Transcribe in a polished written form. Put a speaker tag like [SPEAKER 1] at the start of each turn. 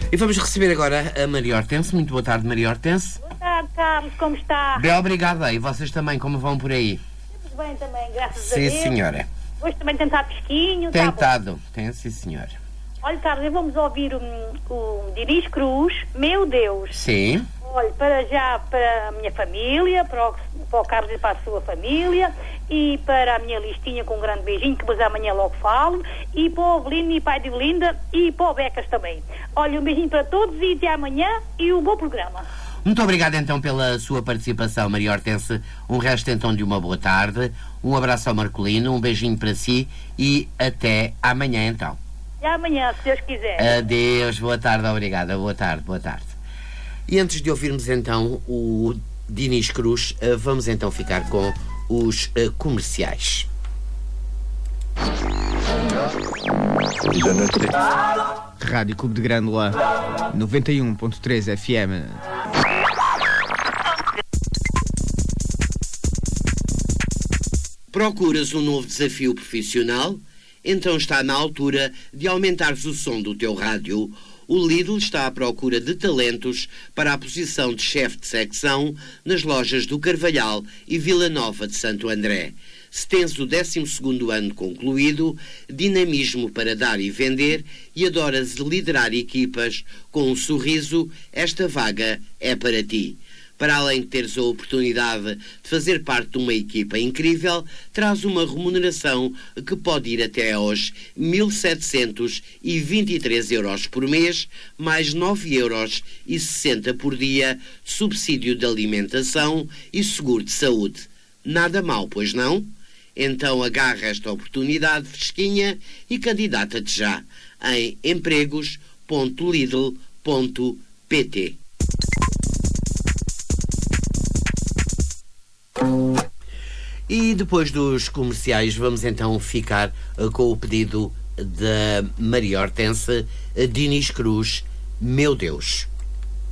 [SPEAKER 1] E vamos receber agora a Maria Hortense. Muito boa tarde, Maria Hortense.
[SPEAKER 2] Boa tarde, Carlos, como está?
[SPEAKER 1] Bem, obrigado. E vocês também, como vão por aí?
[SPEAKER 2] Muito bem também, graças a
[SPEAKER 1] Sim,
[SPEAKER 2] Deus.
[SPEAKER 1] senhora.
[SPEAKER 2] Hoje também tem estado fresquinho.
[SPEAKER 1] Tem
[SPEAKER 2] tá bom.
[SPEAKER 1] estado. Tem, sim, senhora.
[SPEAKER 2] Olha, Carlos, vamos ouvir o Dinis Cruz, Meu Deus.
[SPEAKER 1] Sim.
[SPEAKER 2] Olha, para a minha família, para o Carlos e para a sua família, e para a minha listinha com um grande beijinho, que depois amanhã logo falo, e para o Evelino e pai de Belinda, e para o Becas também. Olha, um beijinho para todos e até amanhã, e um bom programa.
[SPEAKER 1] Muito obrigado então pela sua participação, Maria Hortense. Um resto então de uma boa tarde. Um abraço ao Marcolino, um beijinho para si e até amanhã então.
[SPEAKER 2] E amanhã, se Deus quiser.
[SPEAKER 1] Adeus, boa tarde, obrigada. Boa tarde, boa tarde. E antes de ouvirmos então o Dinis Cruz, vamos então ficar com os comerciais.
[SPEAKER 3] Rádio Cubo de Grândola 91.3 FM.
[SPEAKER 1] Procuras um novo desafio profissional? Então está na altura de aumentares o som do teu rádio. O Lidl está à procura de talentos para a posição de chefe de secção nas lojas do Carvalhal e Vila Nova de Santo André. Se tens o 12º ano concluído, dinamismo para dar e vender e adoras liderar equipas com um sorriso, esta vaga é para ti. Para além de teres a oportunidade de fazer parte de uma equipa incrível, traz uma remuneração que pode ir até aos 1.723 euros por mês, mais 9,60 euros por dia, subsídio de alimentação e seguro de saúde. Nada mal, pois não? Então agarra esta oportunidade fresquinha e candidata-te já em empregos.lidl.pt. E depois dos comerciais vamos então ficar com o pedido da Maria Hortense, Dinis Cruz, Meu Deus.